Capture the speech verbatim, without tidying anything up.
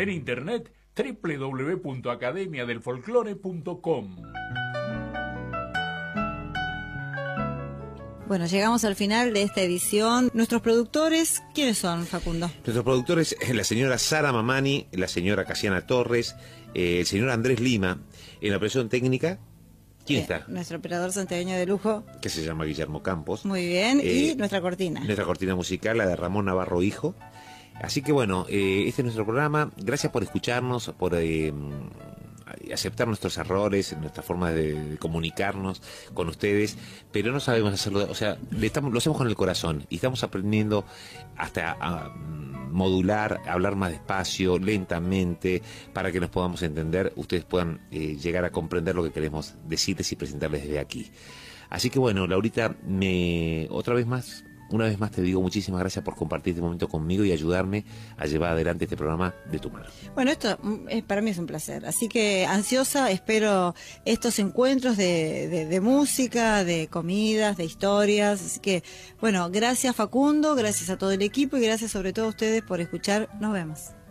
En internet, doble u doble u doble u punto academia del folclore punto com. Bueno, llegamos al final de esta edición. Nuestros productores, ¿quiénes son, Facundo? Nuestros productores es la señora Sara Mamani, la señora Casiana Torres, eh, el señor Andrés Lima. En la operación técnica, ¿quién eh, está? Nuestro operador santiagueño de lujo, que se llama Guillermo Campos. Muy bien, eh, y nuestra cortina. Nuestra cortina musical, la de Ramón Navarro Hijo. Así que bueno, eh, este es nuestro programa. Gracias por escucharnos, por eh, aceptar nuestros errores, nuestra forma de, de comunicarnos con ustedes, pero no sabemos hacerlo, o sea, le estamos, lo hacemos con el corazón y estamos aprendiendo hasta a, a modular, a hablar más despacio, lentamente, para que nos podamos entender, ustedes puedan eh, llegar a comprender lo que queremos decirles y presentarles desde aquí. Así que bueno, Laurita, me otra vez más Una vez más te digo muchísimas gracias por compartir este momento conmigo y ayudarme a llevar adelante este programa de tu mano. Bueno, esto es, para mí es un placer, así que ansiosa espero estos encuentros de, de, de música, de comidas, de historias, así que bueno, gracias Facundo, gracias a todo el equipo y gracias sobre todo a ustedes por escuchar. Nos vemos.